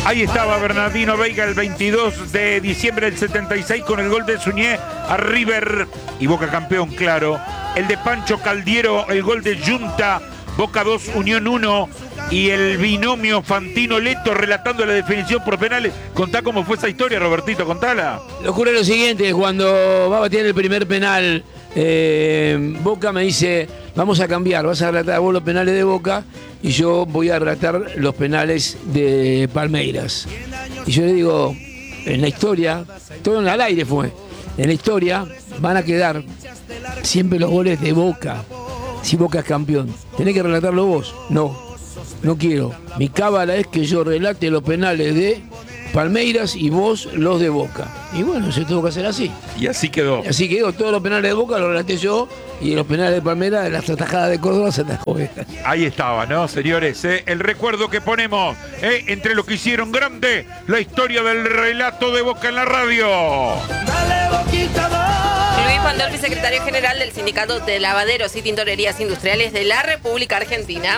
Ahí estaba Bernardino Veiga el 22 de diciembre del 76 con el gol de Suñé a River y Boca campeón, claro. El de Pancho Caldiero, el gol de Junta, Boca 2, Unión 1 y el binomio Fantino-Leto relatando la definición por penales. Contá cómo fue esa historia, Robertito, contala. Lo ocurre lo siguiente, cuando va a batir el primer penal, Boca me dice, vamos a cambiar, vas a relatar vos los penales de Boca y yo voy a relatar los penales de Palmeiras. Y yo le digo, en la historia, todo en el aire fue, en la historia van a quedar siempre los goles de Boca, si Boca es campeón. ¿Tenés que relatarlo vos? No quiero. Mi cábala es que yo relate los penales de Palmeiras y vos los de Boca. Y bueno, se tuvo que hacer así. Y así quedó. Y así quedó. Todos los penales de Boca los relaté yo y los penales de Palmeiras, las atajadas de Córdoba se atajó. Ahí estaba, ¿no, señores? El recuerdo que ponemos entre lo que hicieron grande, la historia del relato de Boca en la radio. Dale, Boquita, dale. Luis Pandolfi, secretario general del Sindicato de Lavaderos y Tintorerías Industriales de la República Argentina.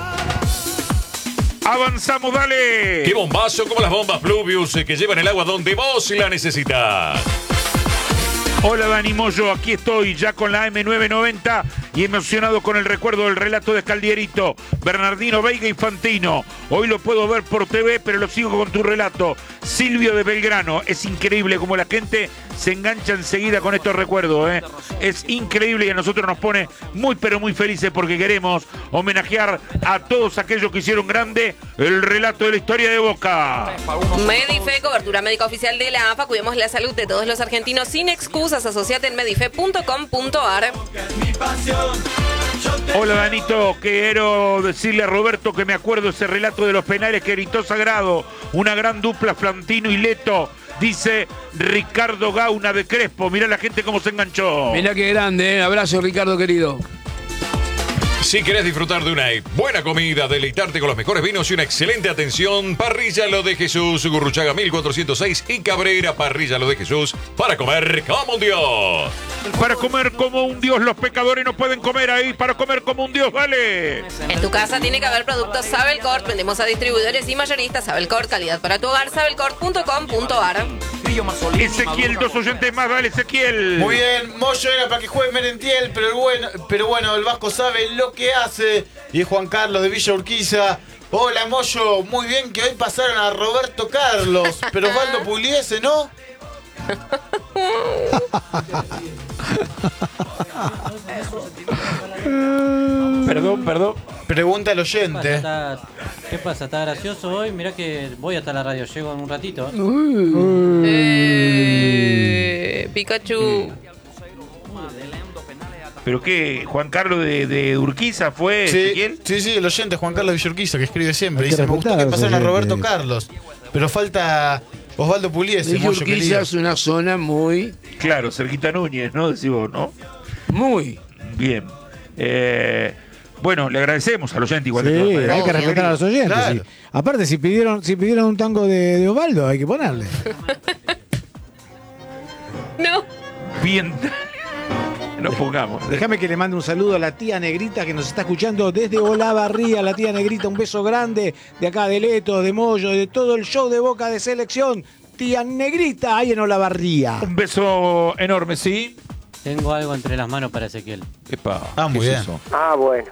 ¡Avanzamos, dale! ¡Qué bombazo como las bombas Pluvius que llevan el agua donde vos la necesitas! Hola, Dani Moyo, aquí estoy ya con la M990 y emocionado con el recuerdo del relato de Caldierito, Bernardino Veiga y Fantino. Hoy lo puedo ver por TV, pero lo sigo con tu relato. Silvio de Belgrano, es increíble como la gente se engancha enseguida con estos recuerdos, ¿eh? Es increíble y a nosotros nos pone muy pero muy felices porque queremos homenajear a todos aquellos que hicieron grande el relato de la historia de Boca. Medife, cobertura médica oficial de la AFA. Cuidemos la salud de todos los argentinos sin excusas. Asociate en medife.com.ar. Hola, Danito, quiero decirle a Roberto que me acuerdo ese relato de los penales que gritó Sagrado, una gran dupla Fantino y Leto. Dice Ricardo Gauna de Crespo. Mirá la gente cómo se enganchó. Mirá qué grande, Abrazo, Ricardo querido. Si querés disfrutar de una buena comida, deleitarte con los mejores vinos y una excelente atención, Parrilla Lo de Jesús, Gurruchaga 1406 y Cabrera, Parrilla Lo de Jesús, para comer como un dios. Para comer como un dios, los pecadores no pueden comer ahí. Para comer como un dios, vale. En tu casa tiene que haber productos Sabelcort. Vendemos a distribuidores y mayoristas. Sabelcort, calidad para tu hogar. Sabelcort.com.ar. Ezequiel, 2 oyentes más, dale, Ezequiel. Muy bien, Moyo era para que juegue Merentiel, pero bueno, el Vasco sabe lo que hace. Y es Juan Carlos de Villa Urquiza. Hola, Moyo, muy bien que hoy pasaron a Roberto Carlos, pero Osvaldo Pugliese, ¿no? Perdón. Pregunta al oyente. ¿Qué pasa? ¿Está gracioso hoy? Mirá que voy hasta la radio, llego en un ratito. Pikachu. ¿Pero qué? ¿Juan Carlos de Urquiza fue, Ezequiel? Sí, el oyente Juan Carlos de Villa Urquiza, que escribe siempre. Dice, me gustó que pasaron a Roberto Carlos, pero falta Osvaldo Pugliese. Villa Urquiza es una zona muy... Claro, cerquita Núñez, ¿no? Decís vos, ¿no? Muy. Bien. Bueno, le agradecemos al oyente igual. Sí, de hay que respetar a los oyentes. Claro. Sí. Aparte, si pidieron un tango de Osvaldo, hay que ponerle. No. Bien. Nos pongamos. Déjame que le mande un saludo a la tía Negrita que nos está escuchando desde Olavarría. La tía Negrita, un beso grande de acá de Leto, de Moyo, de todo el show de Boca de Selección. Tía Negrita, ahí en Olavarría. Un beso enorme, ¿sí? Tengo algo entre las manos para Ezequiel. Epa, muy ¿qué es bien. eso? Bueno.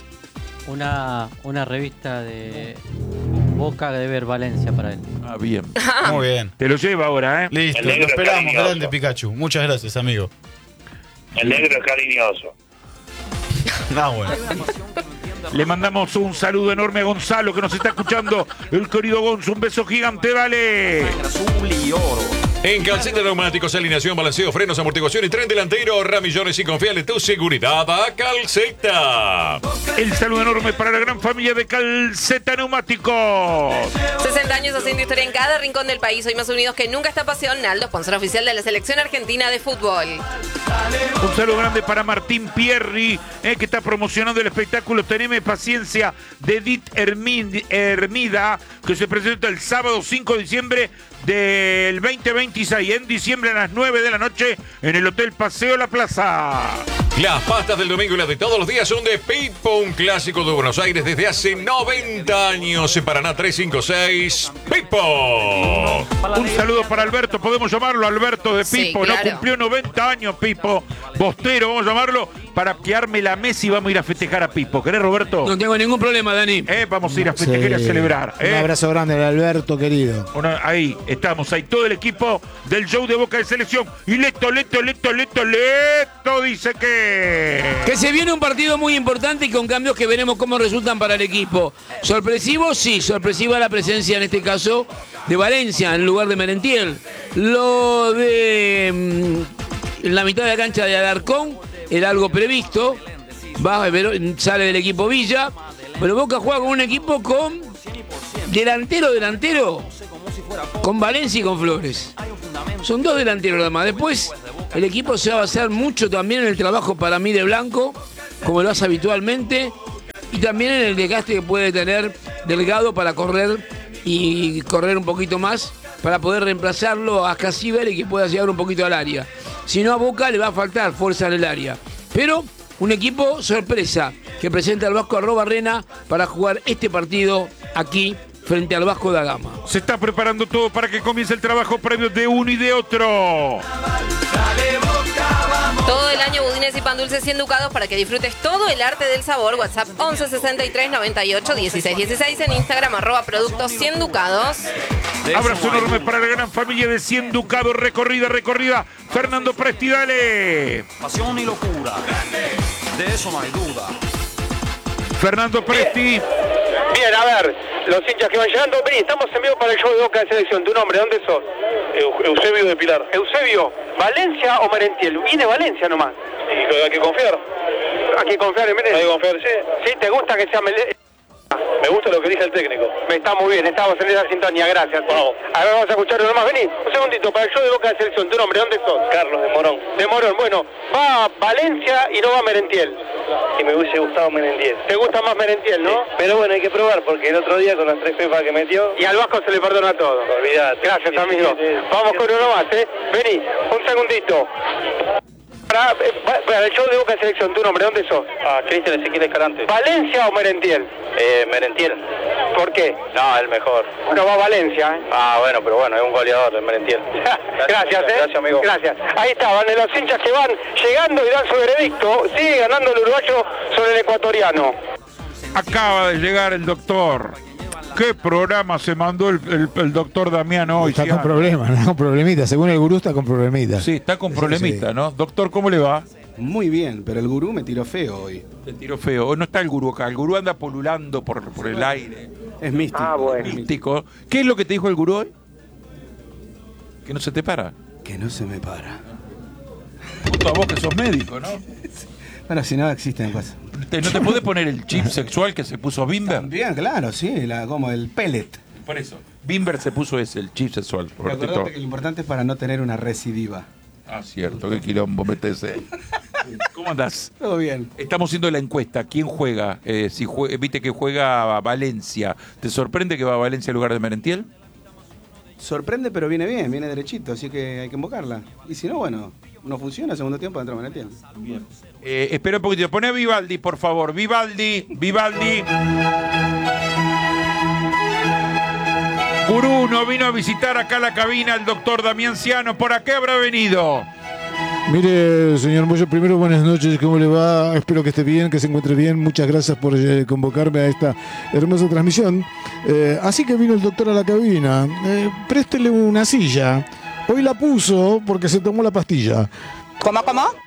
Una revista de Boca de Ver Valencia para él. Ah, bien. Muy bien. Te lo lleva ahora, ¿eh? Listo, lo esperamos, grande Pikachu. Muchas gracias, amigo. El negro es cariñoso. Bueno. Le mandamos un saludo enorme a Gonzalo que nos está escuchando. El querido Gonzo, un beso gigante, dale. En Calceta Neumáticos, alineación, balanceo, frenos, amortiguación y tren delantero, Ramillones y confiale en tu seguridad a Calceta. El saludo enorme para la gran familia de Calceta Neumáticos. 60 años haciendo historia en cada rincón del país. Hoy más unidos que nunca esta pasión. Naldo, sponsor oficial de la Selección Argentina de Fútbol. Un saludo grande para Martín Pierri, que está promocionando el espectáculo Teneme Paciencia de Edith Hermida, que se presenta el sábado 5 de diciembre del 2026, en diciembre a las 9 de la noche en el Hotel Paseo La Plaza. Las pastas del domingo y las de todos los días son de Pipo, un clásico de Buenos Aires desde hace 90 años. En Paraná 356, Pipo. Un saludo para Alberto, podemos llamarlo Alberto de Sí, Pipo, claro. no cumplió 90 años Pipo, Bostero, vamos a llamarlo, para que arme la mesa y vamos a ir a festejar a Pipo. ¿Querés, Roberto? No tengo ningún problema, Dani. Vamos a ir a festejar y a Sí. celebrar. Un abrazo grande al Alberto, querido. Ahí estamos, ahí todo el equipo del show de Boca de Selección. Y Leto, dice Que se viene un partido muy importante y con cambios que veremos cómo resultan para el equipo. ¿Sorpresivo? Sí, sorpresiva la presencia en este caso de Valencia en lugar de Merentiel. Lo de en la mitad de la cancha de Alarcón era algo previsto. Sale del equipo Villa, pero Boca juega con un equipo con delantero, con Valencia y con Flores. Son dos delanteros nada más. Después el equipo se va a basar mucho también en el trabajo para mí de Blanco, como lo hace habitualmente, y también en el desgaste que puede tener Delgado para correr un poquito más, para poder reemplazarlo a Casiber y que pueda llegar un poquito al área. Si no, a Boca le va a faltar fuerza en el área. Pero un equipo sorpresa que presenta al Vasco Arrobarrena para jugar este partido aquí frente al Vasco da Gama. se está preparando todo para que comience el trabajo previo de uno y de otro. Todo el año budines y pan dulces 100 ducados para que disfrutes todo el arte del sabor. WhatsApp 11 63 98 16 16. En Instagram @productos 100 ducados. Abrazo enorme para la gran familia de 100 ducados. Recorrida. Fernando Presti, dale. Pasión y locura. De eso no hay duda. Fernando Presti. Bien, a ver, los hinchas que van llegando, vení, estamos en vivo para el show de Boca de Selección. ¿Tu nombre? ¿Dónde sos? Eusebio de Pilar. Eusebio, ¿Valencia o Merentiel? Viene Valencia nomás. Y hay que confiar. Hay que confiar en Merentiel. Hay que confiar, sí. ¿Sí? ¿Te gusta que sea Me gusta lo que dice el técnico. Está muy bien, estamos en esa sintonía, gracias. Vamos. A ver, vamos a escuchar uno más. Vení, un segundito, para el show de Boca de Selección. ¿Tu nombre? ¿Dónde sos? Carlos de Morón. De Morón. Bueno, va Valencia y no va Merentiel. Y me hubiese gustado Merentiel. ¿Te gusta más Merentiel, no? Sí. Pero bueno, hay que probar, porque el otro día con las 3 pepas que metió... Y al Vasco se le perdona todo. Olvidate. Gracias, amigo. Sí. Vamos con uno más, Vení, un segundito. Para el show de Boca de Selección, ¿tu nombre? ¿Dónde sos? Cristian Ezequiel Escalante. ¿Valencia o Merentiel? Merentiel. ¿Por qué? No, el mejor. No va Valencia, Bueno, pero bueno, es un goleador el Merentiel. Gracias, Gracias, amigo. Gracias. Ahí estaban los hinchas que van llegando y dan su veredicto. Sigue ganando el uruguayo sobre el ecuatoriano. Acaba de llegar el doctor. ¿Qué programa se mandó el doctor Damián hoy? Está con problemas, ¿no? Con problemitas. Según el gurú está con problemitas. Sí, está con problemita, ¿no? Doctor, ¿cómo le va? Muy bien, pero el gurú me tiró feo hoy. Te tiró feo. Hoy no está el gurú acá. El gurú anda polulando por el aire. Es místico. Bueno. Místico. ¿Qué es lo que te dijo el gurú hoy? Que no se te para. Que no se me para. Justo a vos que sos médico, ¿no? Bueno, si no existen cosas. ¿No te podés poner el chip sexual que se puso Bimber? Bien, claro, sí, como el pellet. Por eso. Bimber se puso ese, el chip sexual. Acordate que lo importante es para no tener una recidiva. Ah, cierto, qué quilombo metese. ¿Cómo andás? Todo bien. Estamos haciendo la encuesta. ¿Quién juega? Viste que juega a Valencia. ¿Te sorprende que va a Valencia en lugar de Merentiel? Sorprende, pero viene bien, viene derechito, así que hay que invocarla. Y si no, bueno, no funciona, segundo tiempo dentro de Merentiel. Bien. Espera un poquitito. Poné Vivaldi, por favor. Vivaldi. Gurú no vino a visitar acá la cabina el doctor Damián Ciano. ¿Por qué habrá venido? Mire, señor Moyo, primero buenas noches, ¿cómo le va? Espero que esté bien, que se encuentre bien. Muchas gracias por convocarme a esta hermosa transmisión. Así que vino el doctor a la cabina. Préstele una silla. Hoy la puso porque se tomó la pastilla. ¿Cómo?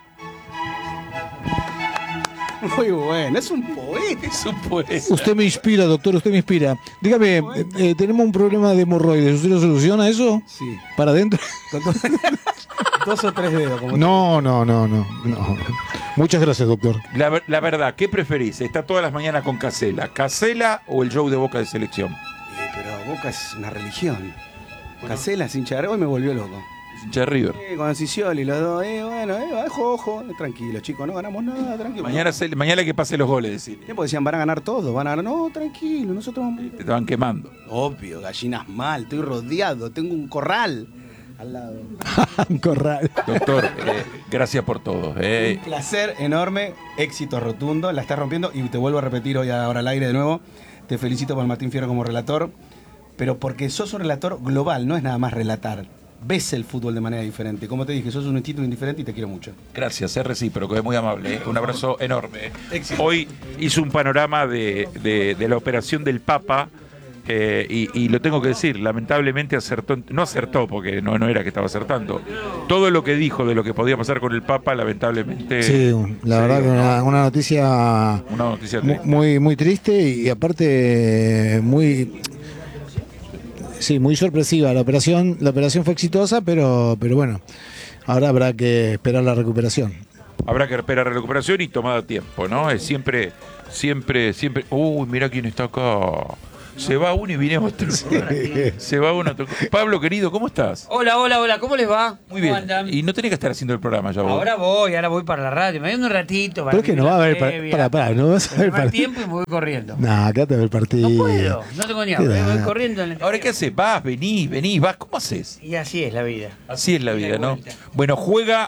Muy bueno, es un poeta. Es un poeta. Usted me inspira, doctor, usted me inspira. Dígame, tenemos un problema de hemorroides. ¿Usted lo soluciona eso? Sí. ¿Para adentro? 2 o 3 dedos. Como No. Muchas gracias, doctor. La verdad, ¿qué preferís? Está todas las mañanas con ¿Casela o el show de Boca de Selección? Pero Boca es una religión. Casela sin hincha, hoy me volvió loco. Hincha de River. Con Sicioli, los dos, ojo, tranquilo, chicos, no ganamos nada, tranquilo. Mañana que pase los goles, decir. Tiempo decían, van a ganar todos, no, tranquilo, nosotros vamos. Te estaban quemando. Obvio, gallinas mal, estoy rodeado, tengo un corral. al lado. Un corral. Doctor, gracias por todo. Un placer enorme, éxito rotundo, la estás rompiendo y te vuelvo a repetir hoy ahora al aire de nuevo. Te felicito por el Martín Fierro como relator, pero porque sos un relator global, no es nada más relatar. Ves el fútbol de manera diferente. Como te dije, sos un título indiferente y te quiero mucho. Gracias, es recíproco, es muy amable. Un abrazo enorme. Hoy hizo un panorama de la operación del Papa y lo tengo que decir, lamentablemente acertó, no acertó porque no era que estaba acertando. Todo lo que dijo de lo que podía pasar con el Papa, lamentablemente... Sí, la verdad que una noticia muy, muy triste y aparte muy... Sí, muy sorpresiva. La operación fue exitosa, pero bueno, ahora habrá que esperar la recuperación. Habrá que esperar la recuperación y tomada tiempo, ¿no? Es siempre. Uy, mira quién está acá. Se va uno y viene otro. Se va uno. Pablo, querido, ¿cómo estás? Hola, ¿cómo les va? Muy bien. Y no tenés que estar haciendo el programa ya vos. Ahora voy para la radio. Me voy un ratito. Pero es que no va a haber. No vas a ver partido. Tiempo y me voy corriendo. No, acá te ve el partido. No puedo, no tengo ni hambre. Voy corriendo. Ahora, ¿qué haces? Vas, venís, vas. ¿Cómo haces? Y así es la vida. Así es la vida, ¿no? Bueno, juega.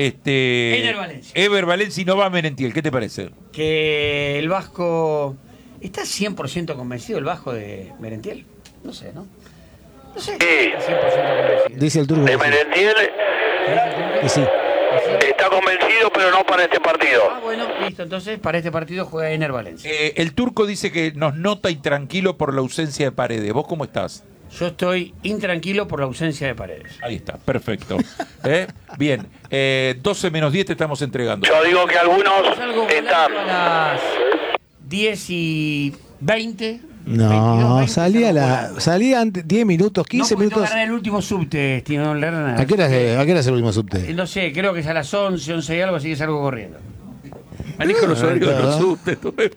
Ever Valencia y no va Merentiel. ¿Qué te parece? Que el Vasco. ¿Está 100% convencido el Vasco de Merentiel? No sé, ¿no? No sé. Sí. Dice el turco. De Merentiel sí. está convencido, pero no para este partido. Bueno, listo. Entonces, para este partido juega Ener Valencia. El turco dice que nos nota intranquilo por la ausencia de Paredes. ¿Vos cómo estás? Yo estoy intranquilo por la ausencia de Paredes. Ahí está, perfecto. Bien, 12 menos 10 te estamos entregando. Yo digo que algunos están... A las 10:20. No, 22, salía antes 10 minutos, 15 minutos. No, agarrar el último subte, Steven Lerner. ¿A qué hora es el último subte? No sé, creo que es a las 11 y algo, así que salgo corriendo. Manejo los horarios de los subtes.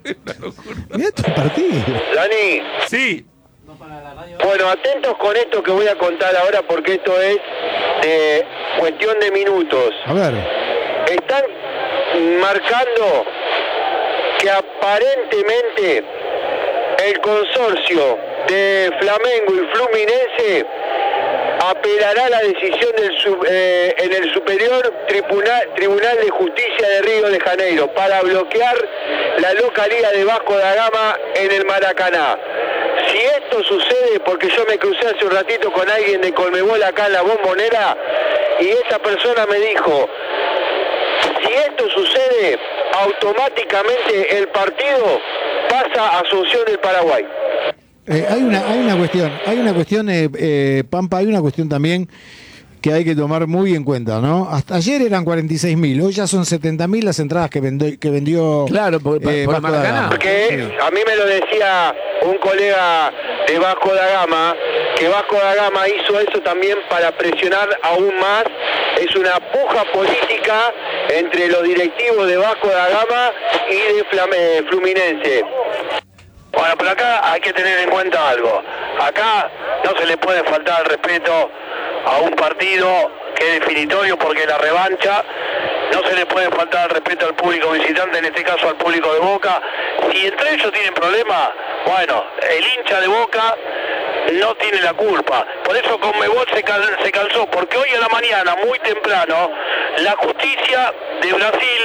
Mira tu partido. Dani. Sí. Bueno, atentos con esto que voy a contar ahora porque esto es cuestión de minutos. A ver. Están marcando que aparentemente el consorcio de Flamengo y Fluminense apelará la decisión en el Superior Tribunal de Justicia de Río de Janeiro para bloquear la localidad de Vasco da Gama en el Maracaná. Si esto sucede, porque yo me crucé hace un ratito con alguien de Conmebol acá en la Bombonera y esa persona me dijo, si esto sucede, automáticamente el partido pasa a Asunción del Paraguay. Hay una cuestión, Pampa, hay una cuestión también que hay que tomar muy en cuenta, ¿no? Hasta ayer eran 46.000, hoy ya son 70.000 las entradas que vendió. Claro, por Maracaná. Porque a mí me lo decía un colega de Vasco da Gama, que Vasco da Gama hizo eso también para presionar aún más. Es una puja política entre los directivos de Vasco da Gama y de Fluminense. Bueno, pero acá hay que tener en cuenta algo. Acá no se le puede faltar el respeto a un partido que es definitorio porque la revancha, no se le puede faltar el respeto al público visitante, en este caso al público de Boca. Si entre ellos tienen problemas, bueno, el hincha de Boca no tiene la culpa. Por eso Conmebol se calzó, porque hoy a la mañana, muy temprano, la justicia de Brasil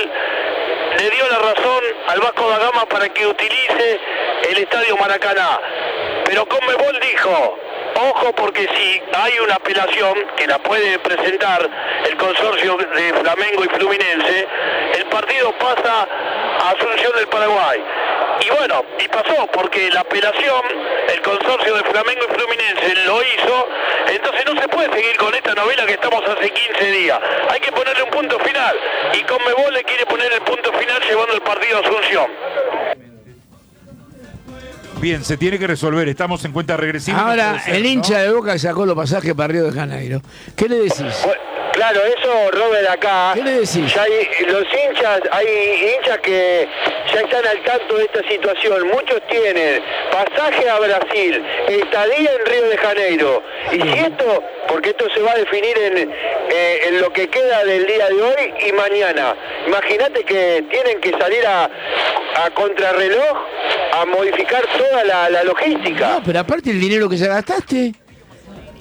le dio la razón al Vasco da Gama para que utilice el estadio Maracaná. Pero Conmebol dijo, ojo, porque si hay una apelación que la puede presentar el consorcio de Flamengo y Fluminense, el partido pasa a Asunción del Paraguay. Y bueno, y pasó, porque la apelación, el consorcio de Flamengo y Fluminense lo hizo, entonces no se puede seguir con esta novela que estamos hace 15 días. Hay que ponerle un punto final, y Conmebol le quiere poner el punto final llevando el partido a Asunción. Bien, se tiene que resolver, estamos en cuenta regresiva. Ahora, no ser, el hincha de Boca sacó los pasajes para Río de Janeiro. ¿Qué le decís? Claro, eso, Robert, acá. ¿Qué le decís? Ya hay hinchas que ya están al tanto de esta situación. Muchos tienen pasaje a Brasil, estadía en Río de Janeiro. Y si esto, porque esto se va a definir en lo que queda del día de hoy y mañana. Imagínate que tienen que salir a contrarreloj a modificar toda la logística. No, pero aparte el dinero que ya gastaste.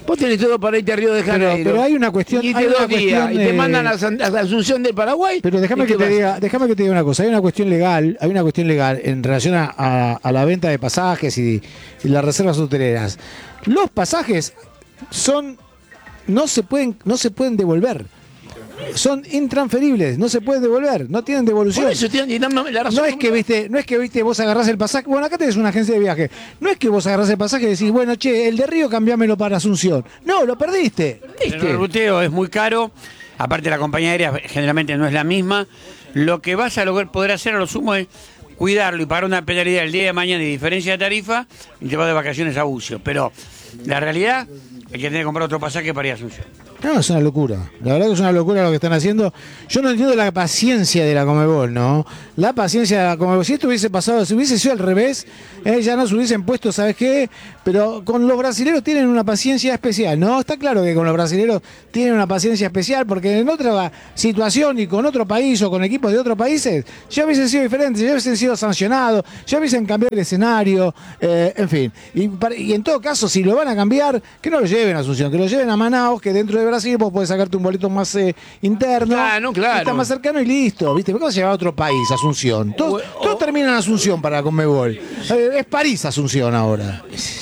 Vos tenés todo para irte a Río de Janeiro. Pero hay una cuestión. Y hay una 2 días. cuestión, Y te mandan a Asunción del Paraguay. Pero déjame que te diga una cosa. Hay una cuestión legal en relación a la venta de pasajes y las reservas hoteleras. Los pasajes no se pueden devolver. Son intransferibles, no se pueden devolver, no tienen devolución. Por eso tienen la razón. No es que viste, vos agarrás el pasaje. Bueno, acá tenés una agencia de viaje. No es que vos agarrás el pasaje y decís, bueno, che, el de Río cambiámelo para Asunción. No, lo perdiste. El ruteo es muy caro. Aparte, la compañía aérea generalmente no es la misma. Lo que vas a poder hacer a lo sumo es cuidarlo y pagar una penalidad el día de mañana y diferencia de tarifa y te vas de vacaciones a Bucio. Pero la realidad es que tenés que comprar otro pasaje para ir a Asunción. No, es una locura. La verdad que es una locura lo que están haciendo. Yo no entiendo la paciencia de la Conmebol, ¿no? La paciencia de la Conmebol. Si esto hubiese pasado, si hubiese sido al revés, ya nos hubiesen puesto, ¿sabes qué? Pero con los brasileros tienen una paciencia especial, ¿no? Está claro que con los brasileros tienen una paciencia especial porque en otra situación y con otro país o con equipos de otros países ya hubiesen sido diferentes, ya hubiesen sido sancionados, ya hubiesen cambiado el escenario, en fin. Y en todo caso, si lo van a cambiar, que no lo lleven a Asunción, que lo lleven a Manaus, que dentro de Brasil vos podés sacarte un boleto más interno. Claro. Está más cercano y listo, ¿viste? ¿Por qué vas a llevar a otro país, Asunción? Todo termina en Asunción para Conmebol. Es París, Asunción ahora.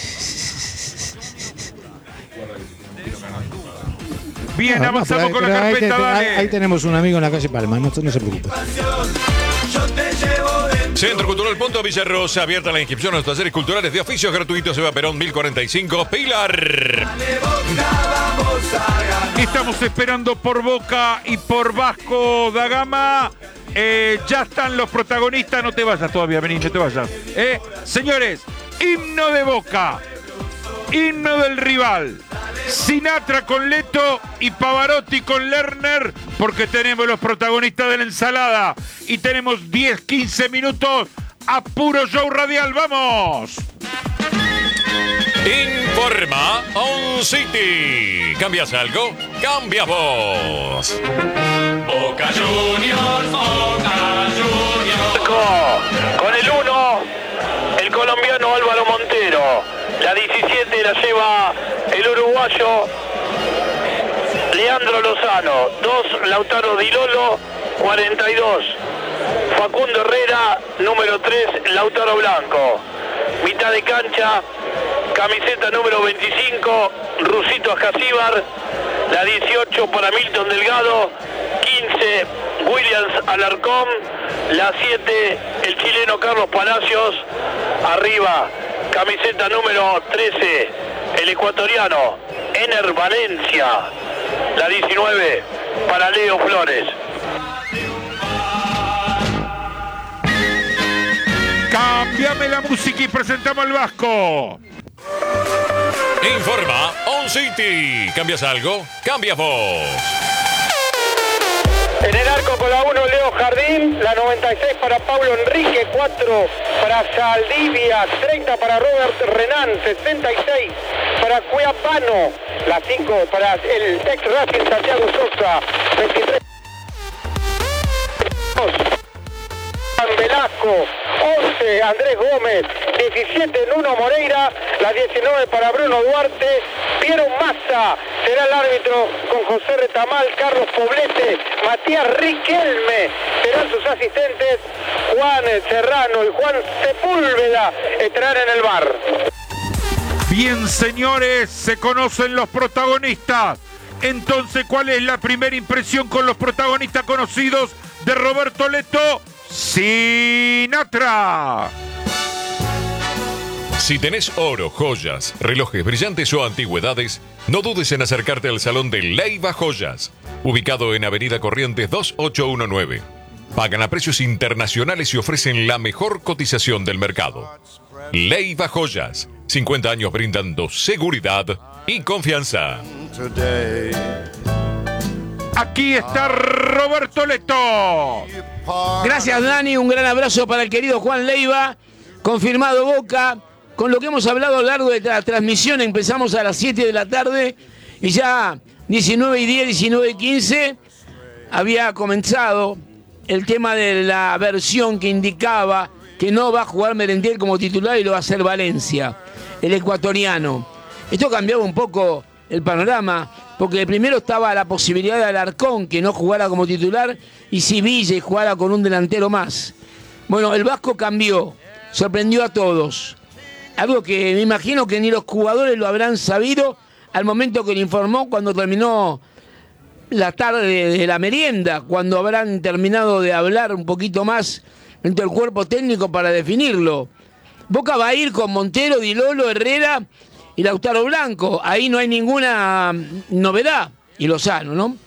Bien, avanzamos con la carpeta, dale. Ahí tenemos un amigo en la calle Palma, no se preocupe. Centro Cultural Punto Villarrosa, abierta la inscripción a los talleres culturales de oficios gratuitos. Eva Perón 1045, Pilar. Estamos esperando por Boca y por Vasco da Gama. Ya están los protagonistas. No te vayas todavía, vení, no te vayas. Señores, himno de Boca, himno del rival. Sinatra con Leto y Pavarotti con Lerner, porque tenemos los protagonistas de la ensalada y tenemos 10-15 minutos a puro show radial. ¡Vamos! Informa On City. ¿Cambias algo? ¡Cambias vos! Boca Juniors, Boca Juniors. Con el 1, el colombiano Álvaro Montero. La 17 la lleva el uruguayo Leandro Lozano. 2, Lautaro Di Lolo, 42. Facundo Herrera, número 3, Lautaro Blanco. Mitad de cancha, camiseta número 25, Rusito Ascasíbar. La 18 para Milton Delgado, 15, Williams Alarcón. La 7, el chileno Carlos Palacios. Arriba, camiseta número 13, el ecuatoriano Ener Valencia. La 19 para Leo Flores. Cámbiame la música y presentamos al Vasco. Informa On City. ¿Cambias algo? ¡Cambias vos! En el arco con la 1, Leo Jardín. La 96 para Pablo Enrique. 4 para Saldivia. 30 para Robert Renan. 66 para Cuiapano. La 5 para el ex Racing Santiago Sosa. 23 Velasco. 11 Andrés Gómez. 17 Nuno Moreira. La 19 para Bruno Duarte. Piero Massa será el árbitro con José Retamal. Carlos Poblete, Matías Riquelme serán sus asistentes. Juan Serrano y Juan Sepúlveda estarán en el bar. Bien, señores, se conocen los protagonistas. Entonces, ¿cuál es la primera impresión con los protagonistas conocidos de Roberto Leto? Sinatra. Si tenés oro, joyas, relojes brillantes o antigüedades, no dudes en acercarte al salón de Leiva Joyas, ubicado en Avenida Corrientes 2819. Pagan a precios internacionales y ofrecen la mejor cotización del mercado. Leiva Joyas, 50 años brindando seguridad y confianza. Aquí está Roberto Leto. Gracias, Dani. Un gran abrazo para el querido Juan Leiva. Confirmado Boca. Con lo que hemos hablado a lo largo de la transmisión, empezamos a las 7 de la tarde y ya 19:10, 19:15 había comenzado el tema de la versión que indicaba que no va a jugar Merentiel como titular y lo va a hacer Valencia, el ecuatoriano. Esto cambiaba un poco el panorama, porque primero estaba la posibilidad de Alarcón que no jugara como titular y Sivilla jugara con un delantero más. Bueno, el Vasco cambió, sorprendió a todos. Algo que me imagino que ni los jugadores lo habrán sabido al momento que le informó cuando terminó la tarde de la merienda, cuando habrán terminado de hablar un poquito más entre el cuerpo técnico para definirlo. Boca va a ir con Montero, Di Lolo, Herrera y Lautaro Blanco. Ahí no hay ninguna novedad. Y Lozano, ¿no?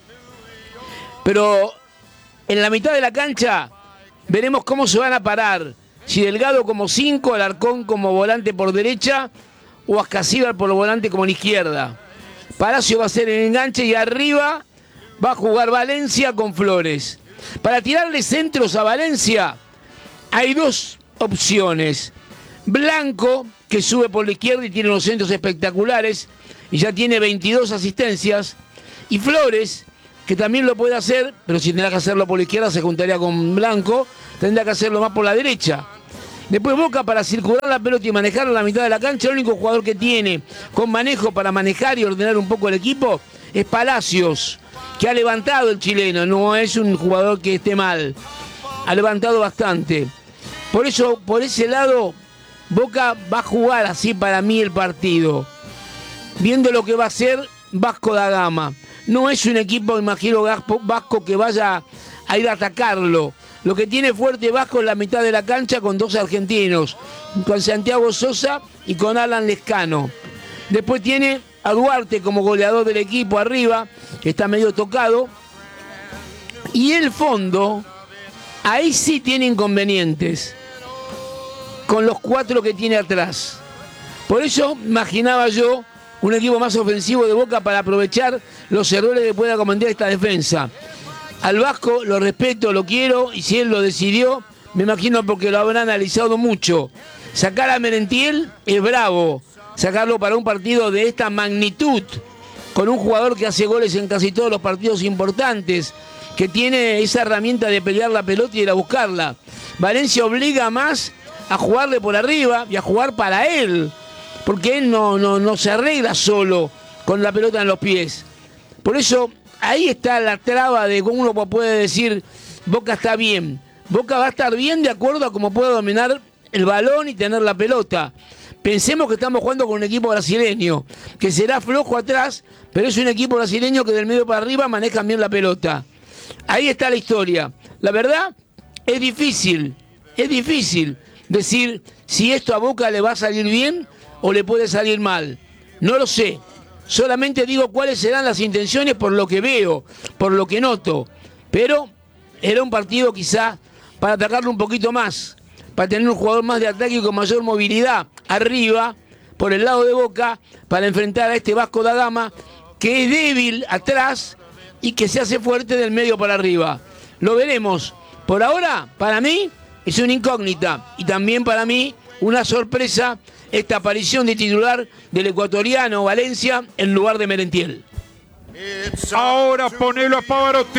Pero en la mitad de la cancha veremos cómo se van a parar. Si Delgado como 5, Alarcón como volante por derecha o Ascasíbar por volante como en izquierda. Palacio va a ser el enganche y arriba va a jugar Valencia con Flores. Para tirarle centros a Valencia hay dos opciones. Blanco, que sube por la izquierda y tiene unos centros espectaculares y ya tiene 22 asistencias. Y Flores, que también lo puede hacer, pero si tendrá que hacerlo por la izquierda se juntaría con Blanco, tendrá que hacerlo más por la derecha. Después Boca, para circular la pelota y manejarla a la mitad de la cancha, el único jugador que tiene con manejo para manejar y ordenar un poco el equipo es Palacios, que ha levantado el chileno, no es un jugador que esté mal, ha levantado bastante. Por eso, por ese lado, Boca va a jugar así para mí el partido, viendo lo que va a hacer Vasco da Gama. No es un equipo, imagino, Vasco que vaya a ir a atacarlo. Lo que tiene fuerte Vasco es la mitad de la cancha con dos argentinos, con Santiago Sosa y con Alan Lescano. Después tiene a Duarte como goleador del equipo arriba, que está medio tocado. Y el fondo, ahí sí tiene inconvenientes, con los 4 que tiene atrás. Por eso imaginaba yo un equipo más ofensivo de Boca para aprovechar los errores que pueda cometer esta defensa. Al Vasco lo respeto, lo quiero, y si él lo decidió, me imagino porque lo habrá analizado mucho. Sacar a Merentiel es bravo, sacarlo para un partido de esta magnitud, con un jugador que hace goles en casi todos los partidos importantes, que tiene esa herramienta de pelear la pelota y ir a buscarla. Valencia obliga más a jugarle por arriba y a jugar para él, porque él no se arregla solo con la pelota en los pies. Por eso ahí está la traba de cómo uno puede decir Boca está bien. Boca va a estar bien de acuerdo a cómo puede dominar el balón y tener la pelota. Pensemos que estamos jugando con un equipo brasileño, que será flojo atrás, pero es un equipo brasileño que del medio para arriba maneja bien la pelota. Ahí está la historia. La verdad, es difícil decir si esto a Boca le va a salir bien o le puede salir mal. No lo sé. Solamente digo cuáles serán las intenciones por lo que veo, por lo que noto. Pero era un partido quizá para atacarlo un poquito más, para tener un jugador más de ataque y con mayor movilidad arriba, por el lado de Boca, para enfrentar a este Vasco da Gama, que es débil atrás y que se hace fuerte del medio para arriba. Lo veremos. Por ahora, para mí, es una incógnita. Y también para mí, una sorpresa, esta aparición de titular del ecuatoriano Valencia en lugar de Merentiel. Ahora ponelo a Pavarotti.